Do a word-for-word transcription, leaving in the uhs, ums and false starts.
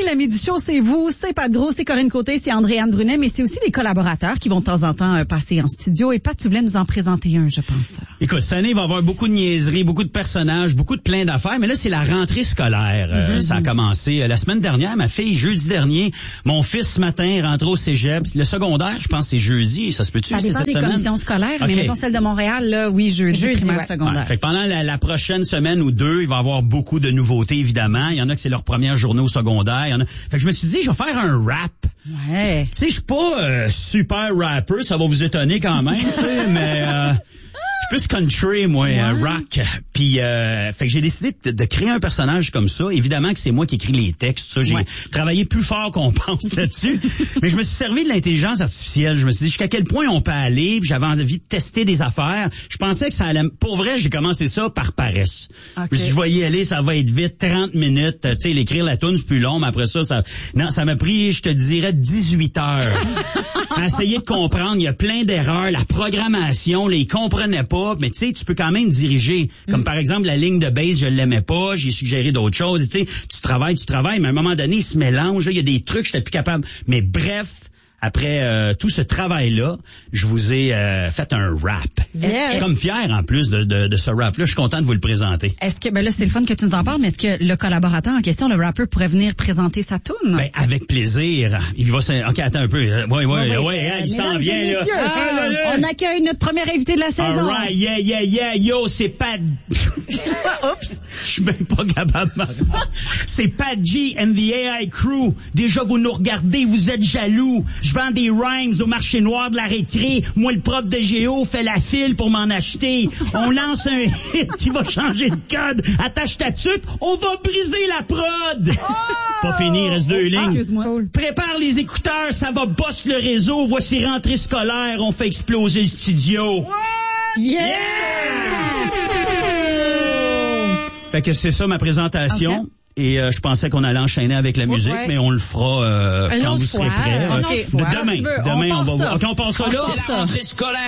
l'ami du show, c'est vous, c'est Pat Gros, c'est Corinne Côté, c'est André-Anne Brunet, mais c'est aussi des collaborateurs qui vont de temps en temps euh, passer en studio. Et Pat, tu voulais nous en présenter un, je pense. Écoute, cette année, il va y avoir beaucoup de niaiseries, beaucoup de personnages, beaucoup de plein d'affaires, mais là, c'est la rentrée scolaire. Euh, mm-hmm. Ça a commencé euh, la semaine dernière, ma fille, jeudi dernier, mon fils, ce matin, rentré au cégep. Le secondaire, je pense, c'est jeudi, ça se peut-tu? Ça dépend des semaine? commissions scolaires, okay. mais mettons celle de Montréal, là, oui, jeudi, jeudi primaire, ouais. secondaire. Ouais, fait que pendant la, la prochaine semaine ou deux, il va y avoir beaucoup de nouveautés, évidemment. Il y en a que c'est leur première journée au secondaire. Il y en a... Fait que je me suis dit, je vais faire un rap. Ouais. Tu sais, je suis pas euh, super rapper, ça va vous étonner quand même, tu sais, mais... Euh... Je suis plus country, moi, ouais. euh, rock. Puis, euh, fait que j'ai décidé de, de créer un personnage comme ça. Évidemment que c'est moi qui écris les textes. Ça, j'ai ouais. travaillé plus fort qu'on pense là-dessus. Mais je me suis servi de l'intelligence artificielle. Je me suis dit jusqu'à quel point on peut aller. Puis j'avais envie de tester des affaires. Je pensais que ça allait... Pour vrai, j'ai commencé ça par paresse. Okay. Je me suis dit, je vais y aller, ça va être vite, trente minutes. Tu sais, l'écrire la toune, c'est plus long, mais après ça, ça... Non, ça m'a pris, je te dirais, dix-huit heures. À essayer de comprendre. Il y a plein d'erreurs. La programmation, là, ils comprenaient pas. Mais tu sais, tu peux quand même diriger. Comme mm. par exemple, la ligne de base, je l'aimais pas, j'ai suggéré d'autres choses. Tu sais, tu travailles, tu travailles, mais à un moment donné, il se mélange. Il y a des trucs, je n'étais plus capable. Mais bref, après euh, tout ce travail-là, je vous ai euh, fait un rap. Yes. Je suis comme fier en plus de, de, de ce rap-là. Je suis content de vous le présenter. Est-ce que, ben là, c'est le fun que tu nous en parles, mais est-ce que le collaborateur en question, le rapper, pourrait venir présenter sa toune? Ben, avec plaisir. Il va OK, attends un peu. Oui, oui, oui, oui, il s'en vient, là. Ah, ah, là. On accueille notre premier invité de la saison. All right, yeah, yeah, yeah, yo, c'est Pat... Oups. Je suis même pas capable de C'est Pat G and the A I Crew. Déjà, vous nous regardez, vous êtes jaloux. Je vends des rhymes au marché noir de la récré. Moi, le prof de géo fait la file pour m'en acheter. On lance un hit qui va changer le code. Attache ta tuque, on va briser la prod. Oh! Pas fini, il reste deux oh, lignes. Ah, prépare les écouteurs, ça va bosse le réseau. Voici rentrée scolaire, on fait exploser le studio. What? Yeah! yeah! Fait que c'est ça ma présentation. Okay. Et euh, je pensais qu'on allait enchaîner avec la musique, ouais. mais on le fera euh, quand vous serez prêts. Okay. Euh, demain, demain on, on va voir. OK, on passe ça là. C'est la rentrée scolaire.